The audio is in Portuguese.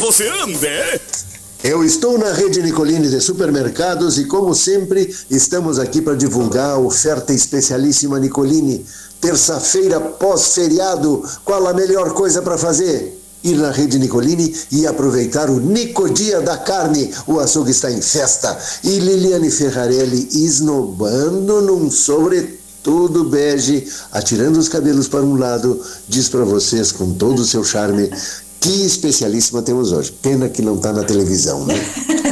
você anda? Eu estou na rede Nicolini de supermercados e, como sempre, estamos aqui para divulgar a oferta especialíssima Nicolini. Terça-feira, pós-feriado, qual a melhor coisa para fazer? Ir na rede Nicolini e aproveitar o Nicodia da Carne. O açougue está em festa. E Liliane Ferrarelli esnobando num sobretudo bege, atirando os cabelos para um lado, diz para vocês com todo o seu charme: que especialíssima temos hoje. Pena que não está na televisão, né?